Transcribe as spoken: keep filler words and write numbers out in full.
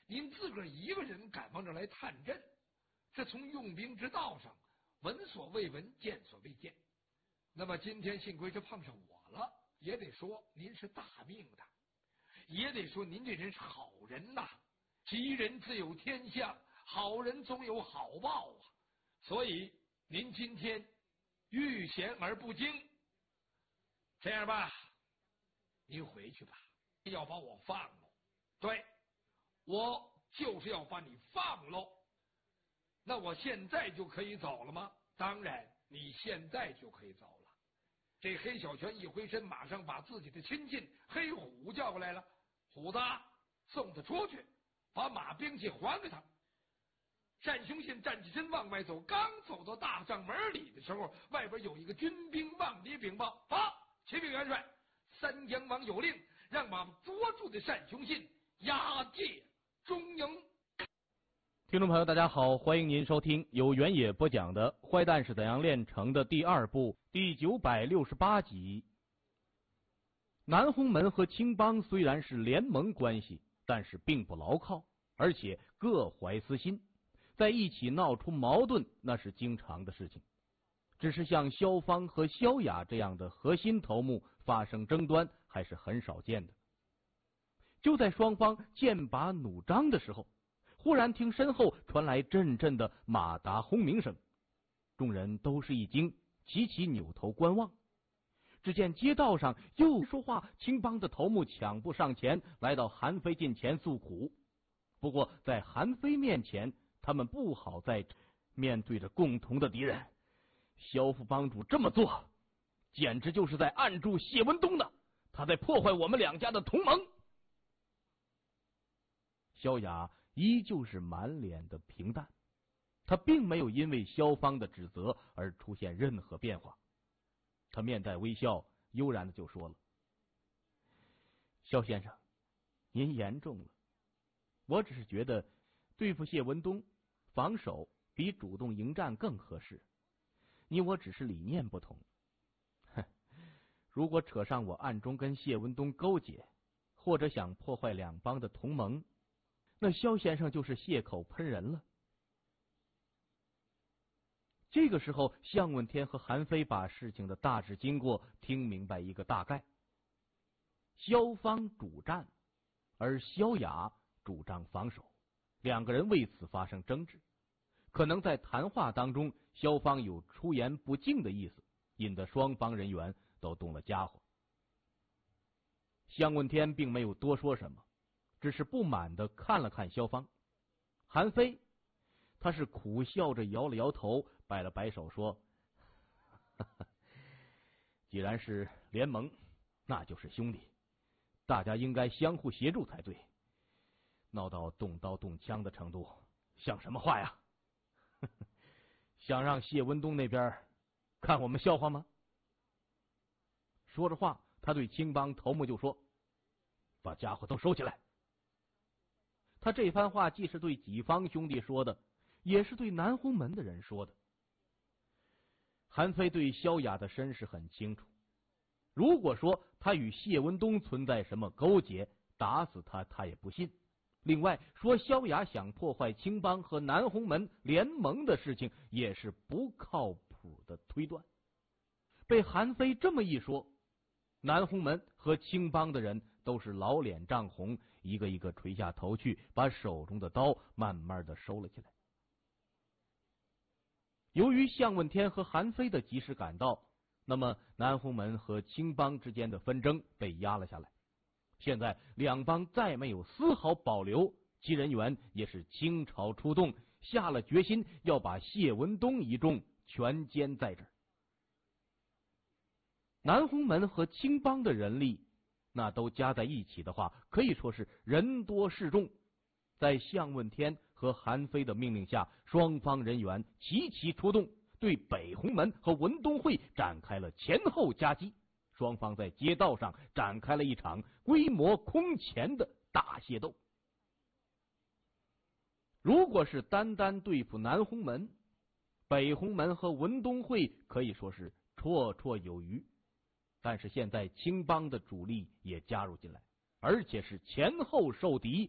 您自个儿一个人赶往这来探阵，这从用兵之道上闻所未闻，见所未见。那么今天幸亏是碰上我了，也得说您是大命的，也得说您这人是好人呐。吉人自有天相，好人总有好报啊。所以您今天遇险而不惊。这样吧，您回去吧，要把我放了。对，我就是要把你放喽。那我现在就可以走了吗？当然，你现在就可以走了。这黑小泉一回身，马上把自己的亲信黑虎叫过来了。虎子，送他出去，把马兵器还给他。单雄信站起身往外走，刚走到大帐门里的时候，外边有一个军兵望敌禀报：好，启禀元帅，三江王有令，让马捉住的单雄信押解中营。 听众朋友大家好，欢迎您收听由原野播讲的《坏蛋是怎样炼成的》第二部第九百六十八集。南红门和青帮虽然是联盟关系，但是并不牢靠，而且各怀私心，在一起闹出矛盾那是经常的事情。只是像萧芳和萧雅这样的核心头目发生争端还是很少见的。就在双方剑拔弩张的时候，忽然听身后传来阵阵的马达轰鸣声，众人都是一惊，齐齐扭头观望。只见街道上又说话，青帮的头目抢步上前，来到韩非近前诉苦。不过在韩非面前，他们不好再面对着共同的敌人。萧副帮主这么做，简直就是在暗助谢文东呢，他在破坏我们两家的同盟。萧雅依旧是满脸的平淡，他并没有因为萧芳的指责而出现任何变化。他面带微笑，悠然的就说了：萧先生，您言重了，我只是觉得对付谢文东，防守比主动迎战更合适。你我只是理念不同。哼，如果扯上我暗中跟谢文东勾结，或者想破坏两帮的同盟，那萧先生就是血口喷人了。这个时候，向问天和韩非把事情的大致经过听明白一个大概。萧芳主战，而萧雅主张防守，两个人为此发生争执。可能在谈话当中，萧芳有出言不敬的意思，引得双方人员都动了家伙。向问天并没有多说什么，只是不满的看了看萧芳。韩非他是苦笑着摇了摇头，摆了摆手说：呵呵，既然是联盟，那就是兄弟，大家应该相互协助才对。闹到动刀动枪的程度，像什么话呀？呵呵，想让谢文东那边看我们笑话吗？说着话，他对青帮头目就说：把家伙都收起来。他这番话既是对己方兄弟说的，也是对南红门的人说的。韩非对萧雅的身世很清楚，如果说他与谢文东存在什么勾结，打死他他也不信。另外说萧雅想破坏青帮和南红门联盟的事情，也是不靠谱的推断。被韩非这么一说，南红门和青帮的人都是老脸涨红，一个一个垂下头去，把手中的刀慢慢的收了起来。由于向问天和韩非的及时赶到，那么南红门和青帮之间的纷争被压了下来。现在两帮再没有丝毫保留，其人员也是倾巢出动，下了决心要把谢文东一众全歼在这儿。南红门和青帮的人力那都加在一起的话，可以说是人多势众。在向问天和韩非的命令下，双方人员齐齐出动，对北红门和文东会展开了前后夹击。双方在街道上展开了一场规模空前的大械斗。如果是单单对付南红门，北红门和文东会可以说是绰绰有余。但是现在青帮的主力也加入进来，而且是前后受敌，